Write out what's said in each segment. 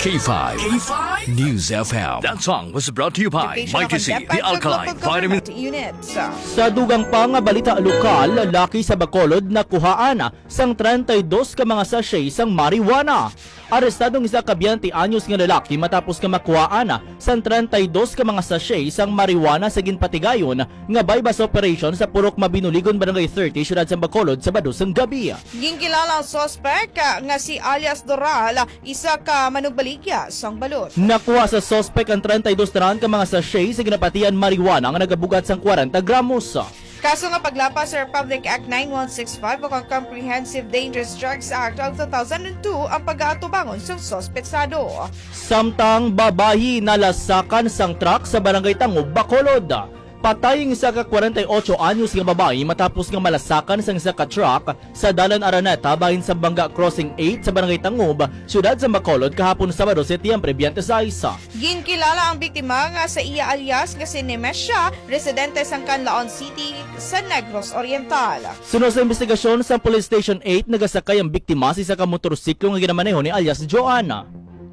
K5. News FM. That song was brought to you by Mighty C, the Alkaline Vitamin Units. Sa dugang pa nga balita lokal, lalaki sa Bacolod na kuhaan sang 32 ka mga sachet sang marijuana. Arestadong isa ka 20 anyos nga lalaki matapos nga makuhaan sang 32 ka mga sachet sang marijuana sa ginpatigayon nga bypass operation sa Purok Mabinuligon, Barangay 30, siyudad sa Bacolod, Sabado sang gabi. Ginkilala ang suspect nga si alias Doral, isa ka manugbaligya sang balot. Nakuha sa suspect ang 32 tanan ka mga sachet sa ginapatian marijuana nga nagabugat sang 40 gramos. Kaso nga paglapas sa Republic Act 9165 o ang Comprehensive Dangerous Drugs Act of 2002 ang pag-aatubangon sa sospetsado. Samtang babayi nalasakan sang truck sa Barangay Tangub, Bacolod. Patay ang isa ka 48 anyos nga babae matapos nga malasakan sang isa ka truck sa Dalan Araneta bahin sa Bangga Crossing 8 sa Barangay Tangub, siyudad sa Bacolod kahapon Sabado, Setyembre 26. Ginkilala ang biktima nga sa iya alias nga si Nemesha, residente sang Canlaon City sa Negros Oriental. Sunod sa investigasyon sa Police Station 8, nagasakay ang biktima sa isa ka motorsiklo nga ginamaneho ni alias Joanna.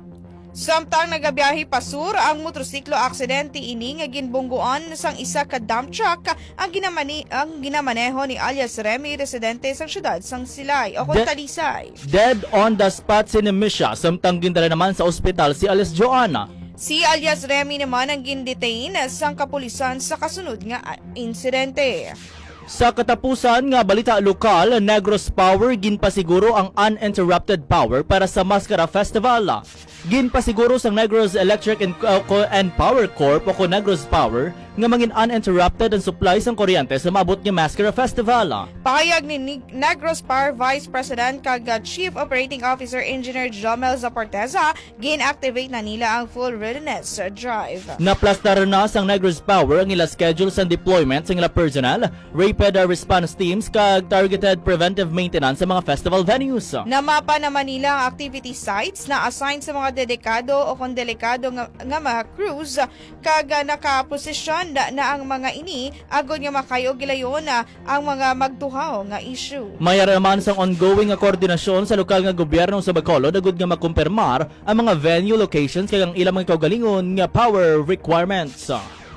Samtang nagabiyahe pasur ang motorsiklo aksidente ini nga ginbungguan sang isa ka dump truck ang ginamaneho ni alias Remy, residente sang syudad sang Silay o Talisay. Dead on the spot si Nemisha, samtang gindala naman sa ospital si alias Joanna. Si alias Remy naman ang gindetain sang kapulisan sa kasunod nga insidente. Sa katapusan nga balita lokal, Negros Power ginpasiguro ang uninterrupted power para sa Mascara Festival. Ginpasiguro sang Negros Electric and Power Corp o Negros Power nga mangin uninterrupted ang supply sang kuryente sa maabot nga Mascara Festival. Pahayag ni Negros Power Vice President kag Chief Operating Officer Engineer Jomel Zaporteza, gin-activate na nila ang full readiness drive. Naplastar na sang Negros Power ang ila schedule sang deployment sang ila personnel, rapid response teams kag targeted preventive maintenance sa mga festival venues. Namapa naman nila ang activity sites na assigned sa mga dedikado o kondelikado nga mga crews kag nakaposisyon na ang mga ini agod nga makayo gilayon ang mga magduhaw nga issue. Mayara naman sang ongoing nga koordinasyon sa lokal nga gobyerno sa Bacolod agod nga makumpirmar ang mga venue locations kag ang ilang mga kaugalingon nga power requirements.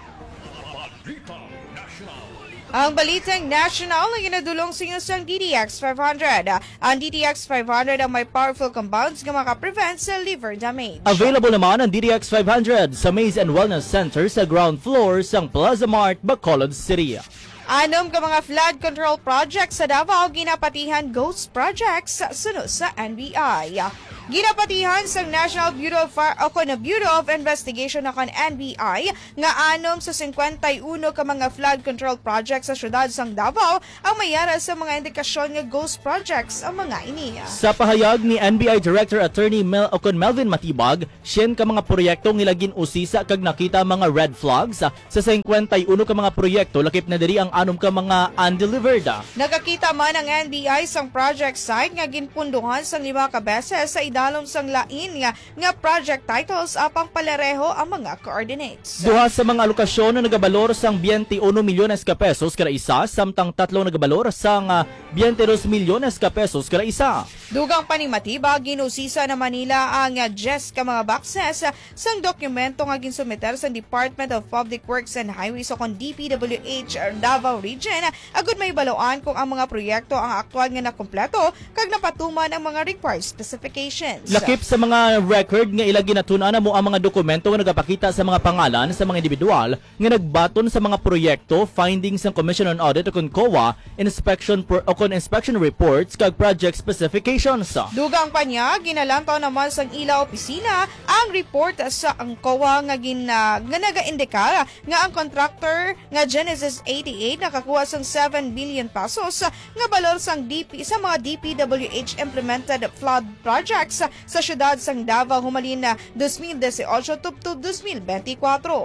Ang balitang national na ginadulong sa inyo sang DDX 500. Ang DDX 500 ang may powerful compounds nga makaprevent sa liver damage. Available naman ang DDX 500 sa Maze and Wellness Center sa ground floor sang Plaza Mart, Bacolod City. Anom ka mga flood control projects sa Davao ginapatihan ghost projects sunod sa NBI. Ginapatihan sa National Bureau of Investigation na NBI nga anom sa 51 ka mga flood control projects sa syudad sang Davao ang mayara sa mga indikasyon nga ghost projects ang mga ini. Sa pahayag ni NBI Director Attorney Melvin Matibag, siyen ka mga proyektong nilagin usisa kag nakita mga red flags sa 51 ka mga proyekto lakip na diri ang anom ka mga undelivered. Nakakita man ang NBI sang project site nga ginpunduhan sang 5 ka beses sa idalom sang lain nga project titles apang palareho ang mga coordinates. Duha sa mga alokasyon na nagabalor sang 21 milyones ka pesos kada isa, samtang tatlo nagabalor sang 22 milyones ka pesos kada isa. Dugang panimatiba, ginusisa na Manila ang 10 ka mga boxes sang dokumento nga ginsumiter sa Department of Public Works and Highways o kon DPWH Davao Region agud may baloan kung ang mga proyekto ang aktual nga nakumpleto kag napatuman ang mga required specifications. Lakip sa mga record nga ilagi natuna na mo ang mga dokumento nga nagapakita sa mga pangalan sa mga individual nga nagbaton sa mga proyekto, findings ng Commission on Audit o COA, inspection reports kag project specifications. Dugang pa niya, ginalantaw naman sang ila opisina ang report sa ang COA nga naga-indikar nga ang contractor nga Genesis 88 nakakuha sang 7 billion pesos nga balor sang sa mga DPWH implemented flood projects sa syudad sang Davao humalin na 2018 tuptub 2024.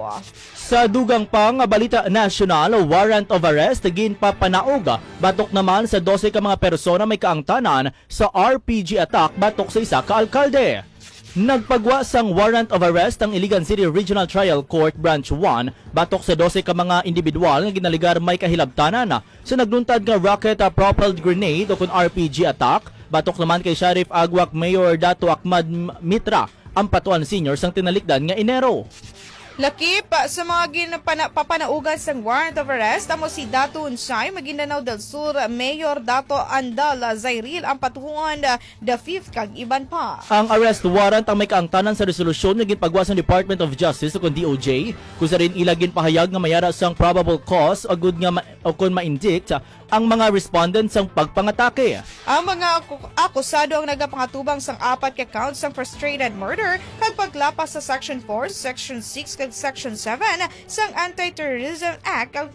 Sa dugang pa nga balita national, warrant of arrest ginpapanaog batok naman sa 12 ka mga persona may kaangtanan sa RPG attack batok sa isa ka alkalde. Nagpagwa sang warrant of arrest ang Iligan City Regional Trial Court Branch 1 batok sa 12 ka mga individual nga ginaligar may kahilabtanan sa nagluntad nga rocket propelled grenade o kun RPG attack batok naman kay Sheriff Agwak Mayor Dato Ahmad Mitra ang patuan seniors ang tinalikdan nga Enero. Lakip sa mga papanaugan sang warrant of arrest amo si Dato Unsay, Maguindanao del Sur Mayor Dato Andal Zairil ang patuhuan the 5th kag iban pa. Ang arrest warrant ang may kaangtanan sa resolusyon nga ginpagawa sa Department of Justice o DOJ, kung sa rin ilagin pahayag nga mayara sang probable cause o good nga o kung ma-indict ang mga respondents sang pagpangatake. Ang mga akusado ang nagapangatubang sang 4 ka counts sang frustrated murder kag paglapas sa Section 4, Section 6 kag Section 7 sang Anti-Terrorism Act of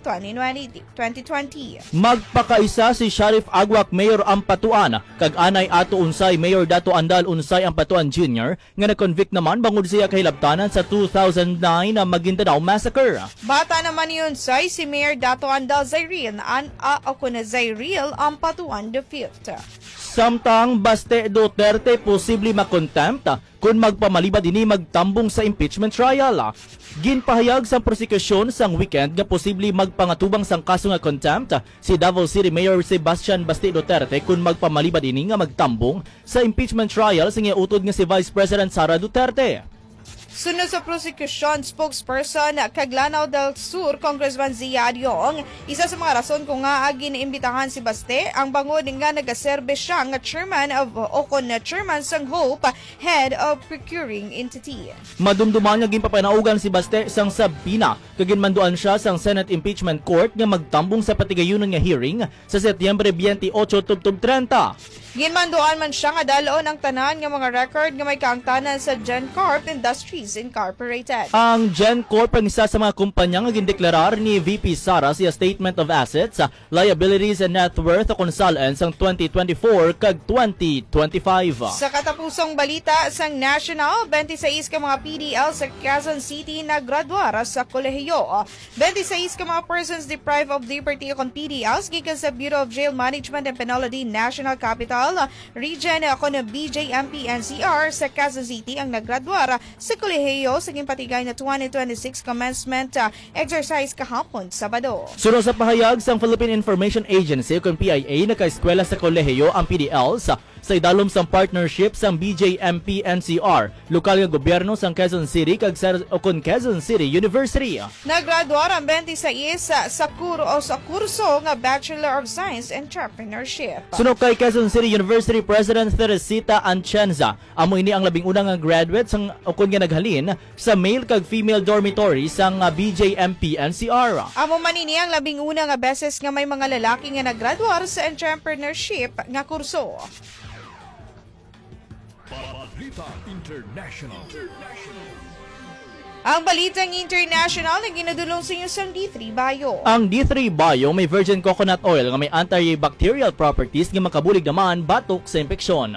2020. Magpakaisa si Sheriff Agwak Mayor ang patuan kag anay ato Unsay Mayor Dato Andal Unsay ang patuan Jr. nga na-convict naman bangod siya kahilabtanan sa 2009 na Maguindanao Massacre. Bata naman ni Unsay si Mayor Dato Andal Zairil na Zairil ang patuan the 5th. Samtang Baste Duterte posible makontempt kung magpamalibad ini magtambong sa impeachment trial. Ginpahayag sa prosekusyon sang weekend nga posible magpangatubang sang kaso nga contempt si Davao City Mayor Sebastian Baste Duterte kung magpamalibad ini nga magtambong sa impeachment trial sa utod nga si Vice President Sara Duterte. Sunod sa prosecution spokesperson Kaglanaw del Sur, Congressman Zia Adiong, isa sa mga rason kung nga giniimbitahan si Baste ang bangod nga nagaserbe siya nga chairman sang Hope, head of procuring entity. Madumduman nga ginpapanaugan si Baste sang Sabina kaginmanduan siya sang Senate Impeachment Court nga magtambong sa patigayunan nga hearing sa Setyembre 28 tubtob 30. Ginmanduan man siya nga dalon ang tanan nga mga record nga may kaangtanan sa GenCorp Industries Incorporated. Ang GenCorp ang isa sa mga kumpanya nga gindeklarar ni VP Sara sa Statement of Assets, Liabilities and Net Worth o Consultants ang 2024 kag 2025. Sa katapusong balita sang National, 26 ka mga PDL sa Quezon City na graduar sa kolehiyo. 26 ka mga persons deprived of liberty kon PDLs gikan sa Bureau of Jail Management and Penalty National Capital Region ako na BJMP NCR sa Quezon City ang naggraduar sa kolehiyo sa gimpatigay na 2026 commencement exercise kahapon Sabado. Sunod sa pahayag sang Philippine Information Agency kung PIA nakaeskwela sa kolehiyo ang PDLs sa idalom sang partnership sang BJMP NCR, lokal nga gobyerno sang Quezon City kag Quezon City University. Naggraduar ang 26 sa kurso nga Bachelor of Science Entrepreneurship. Sunod kay Quezon City University President Teresita Anchenza, amo ini ang labing unang graduate sang ukon nga naghalin sa male kag female dormitory sang BJMP NCR. Amo man ini ang labing una nga beses nga may mga lalaki nga naggraduar sa entrepreneurship nga kurso. Balita International. Ang balitang international na ginadulong sa inyo sa D3 Bio. Ang D3 Bio may virgin coconut oil nga may antibacterial properties nga makabulig naman batok sa impeksyon.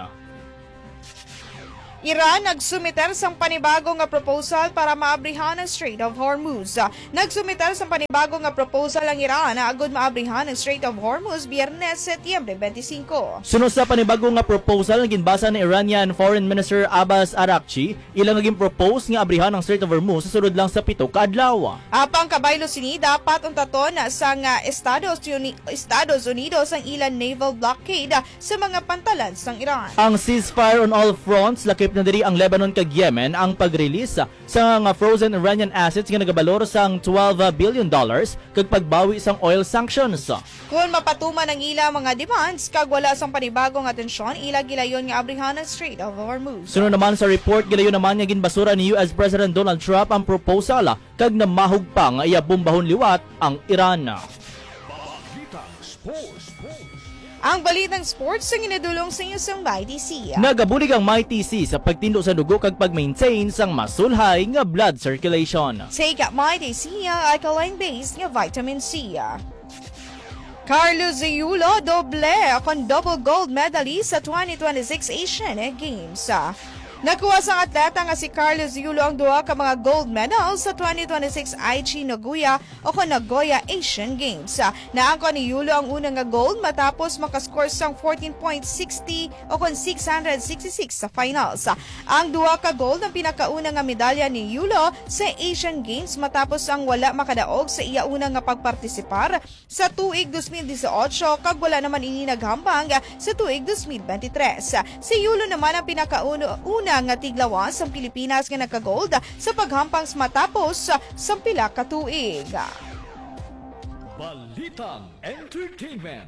Iran nagsumiter sang panibago nga proposal para maabrihan ang Strait of Hormuz. Nagsumiter sang panibago nga proposal ang Iran na agud maabrihan ang Strait of Hormuz Biyernes, Setyembre 25. Sunod sa panibago nga proposal nga ginbasa ni Iranian Foreign Minister Abbas Araghchi, ilang naging propose nga abrihan ang Strait of Hormuz sa sunod lang sa 7 ka adlaw. Apang kabaylo sini dapat untaton sang Estados Unidos ang ilang naval blockade sa mga pantalan sang Iran. Ang ceasefire on all fronts lakip na diri ang Lebanon kag Yemen ang pag-release sa nga frozen Iranian assets nga nagabalor sang $12 billion kag pagbawi sang oil sanctions. Kung mapatuman ang ilang mga demands kag wala sang panibagong atensyon, ila gilayon nga abrihan ang Strait of Hormuz. Sunod naman sa report, gilayon naman nga ginbasura ni US President Donald Trump ang proposal kag namahog pa nga iya bombahon liwat ang Iran. Balita Sports. Ang balitang sports ang inadulong sa inyo sang MyTC. Nagabulig ang MyTC sa pagtindo sa dugo kag pag-maintain sang masulhay nga blood circulation. Take MyTC alkaline-based nga vitamin C. Carlos Yulo doble kon double gold medalist sa 2026 Asian Games. Nakuha sa atleta nga si Carlos Yulo ang duha ka mga gold medals sa 2026 Aichi Nagoya o Nagoya Asian Games. Naangkon ni Yulo ang unang nga gold matapos makascore sang 14.60 o 666 sa finals. Ang duha ka gold ang pinakauna nga medalya ni Yulo sa Asian Games matapos ang wala makadaog sa iya unang nga pagpartisipar sa tuig 2018 kag wala naman ini naghambang sa tuig 2023. Si Yulo naman ang pinakauna Una nga tiglawas ang Pilipinas nga nagka-gold sa paghampang matapos sa pila ka tuig. Balitang Entertainment.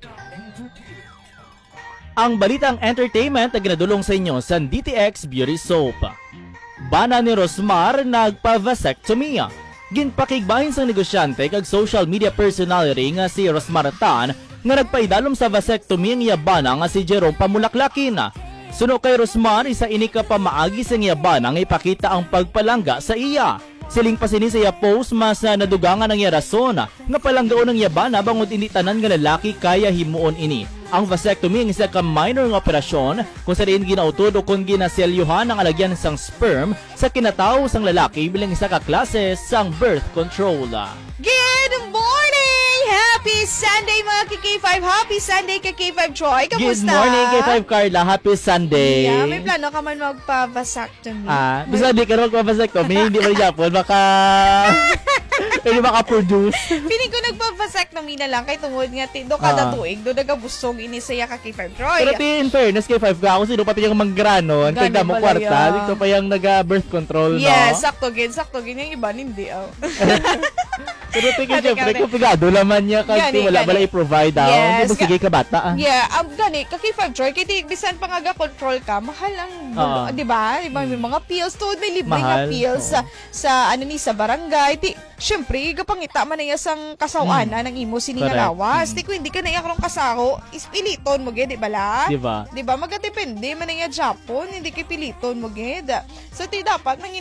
Ang balitang entertainment na ginadulong sa inyo sa DTX Beauty Soap. Bana ni Rosmar nagpa-vasectomy. Ginpakigbahin sa negosyante kag social media personality nga si Rosmar Tan nga nagpaidalom sa vasectomy ang yabana nga si Jerome Pamulaklakin. Suno kay Rosmar, isa ini ka pamaagi sa yabana nga ipakita ang pagpalangga sa iya. Siling pa sini sa iya post mas nadugangan ang iya rason nga palanggaon ang yabana bangod hindi tanan nga lalaki kaya himuon ini. Ang vasectomy ang isa ka minor nga operasyon kung saan ginautod o kung ginaselyuhan ang alagyan sang sperm sa kinatao sang lalaki bilang isa ka klase sang birth control. Good morning! Happy Sunday mga K5! Happy Sunday kay K5 Troy! Kamusta? Good morning K5 Carla, happy Sunday. Yeah, may plano ka man magpa-vasectomy. Bisa di ka rin magpa-vasectomy, hindi mo rin Japon, baka hindi maka-produce. Piling ko nagpa-vasectomy na lang kay tungod nga do kada tuig do nagabusog ini saya ka K5 Troy. Pero in fairness kay 5 ka ako, sino pati yung manggranon, kay damo kwarta, dito pa yung nag-birth control, no? Yes, sakto gin yung iba hindi. Pero tingin siyempre, kupigado naman niya kasi wala i-provide daw. Hindi mo sige ka bata. Yeah, gani, kaki-5 Troy, kaya bisan pa nga control ka, mahal ang, di ba? May mga pills, tuod may libre nga pills sa barangay. Siyempre, kapangita man na sang kasawana ng imo sininalawas. Di ko hindi ka na iyakrong kasako, ispiliton mo gid, di ba la? Di ba? Di ba? Magatipende man na Japon, hindi ka piliton mo gid. So, dapat nangin...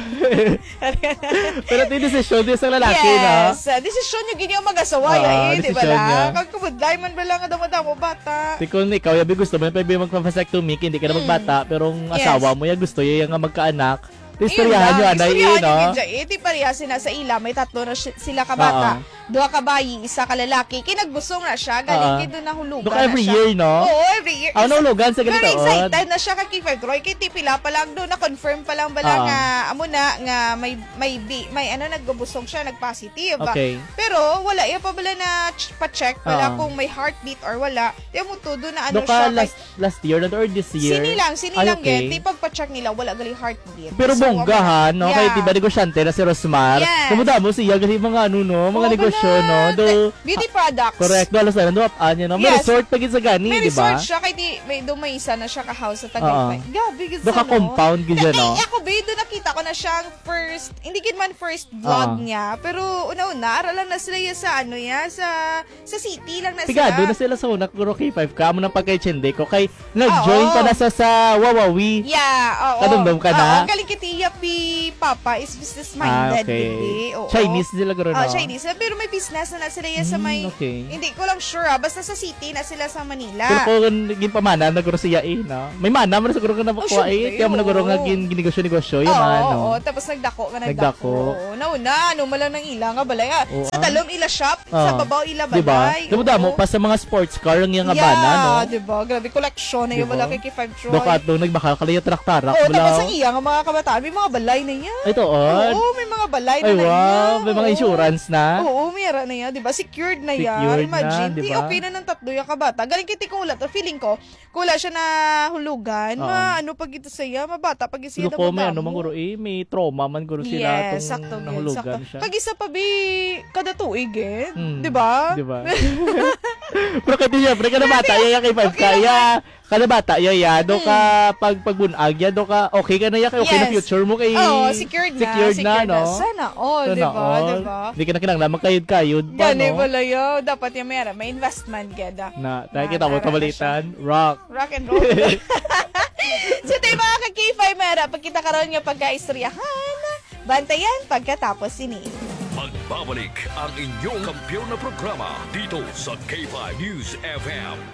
Pero ito yung desisyon din sa lalaki, na? Yes, desisyon nyo ganyan mag-asawa, di ba la? Kagkabudlay man ba lang ang damo bata? Di kung ikaw, yabi gusto mo, pwede magpa-vasectomy, hindi ka na magbata, pero ang asawa mo, gusto yung nga magkaanak. Istoryahan nyo, anay, no? Di pareha sila sa ila, may tatlo na sila kabata. Dua ka bayi, isa ka lalaki. Kinagbusong na siya, galing kay doon nahulugan na siya. Every year, no? Oo, every year. Nahulugan sa ganito. Very excited na siya kay K5 Troy. Kay tipila pa lang doon, na-confirm pa lang bala nga, amo na, nga may nagbubusong siya, nag-positive. Okay. Pero, wala, yan pa bala na pa-check pala kung may heartbeat or wala. Di mo to, doon na ano siya. Last year or this year? Sinilang, di pagpa-check nila, wala gali heartbeat. Pero bonggahan, no? Kaya diba negosyante na si Rosmar. Yes. Kamuda mo siya, kasi mga mga negosyo, no? Beauty products. Correct. Alas na, no? May resort pa sa gani, may di ba? resort siya, kaya may isa na siya ka-house sa Tagaytay. Gabi, gisa, no? Compound, gisa, no? Ako, doon nakita ko na siyang first, hindi man first vlog niya, pero una-una, aralan na sila sa sa city lang na sila. Pigado na sila sa una, kuro K5 ka, mo nang pagkay-chende ko, kay nag-join pa na sa Wawawi. Yeah, oo. Kadumdum ka na? Galing kitiya Papa is business-minded, okay. Chinese sila garo, no? Chinese. Pero may business na sila sa may... Okay. Hindi ko lang sure, basta sa city na sila sa Manila. Pero kung naging pamana, naguro siya no? May mana, man sa guro ka na makuha kaya mo naguro nga ginegosyo-negosyo, yung Oo, tapos nagdako. Nauna, malang ng ila nga balay. Sa talom ila shop, sa babaw ila balay. Diba mo, pa sa mga sports car, ang yung bana, no? Diba? Grabe, koleksyon na yung wala kay K5 Troy. Dokato, nagbaka kalaya traktarak. Tapos ang iya nga mga kabataan, may mga balay na yan. Ito, Oo, may mga balay na wow, may mga insurance na. Oo, mayroon na yan, diba? Secured na yan. Imagine, di okay na ng tatlo yung kabata. Galing kiti kula to, feeling ko, kula siya na hulugan. Pag ito saya, mabata, pag isiya na mo. May manguro may trauma man guro sila sakto, nahulugan siya. Kag isa pa kada tuig diba? Diba? Pero kaya siyempre, kada bata, kay 5 kaya, kada bata, do ka, pagbunag, do ka, okay ka na okay na future mo kay... Secured na, no? Sana all, diba? Hindi ka na kinanglan, magkayod-kayod pa, no? Wala yun. Dapat yung may investment, geda. Tayo kita mo kabalitan, rock and roll. So, tayo mga ka-K5, mera, pagkita karoon nga pagka-istoryahan, bantayan pagkatapos sini. Magbabalik ang inyong kampiyon na programa dito sa K5 News FM.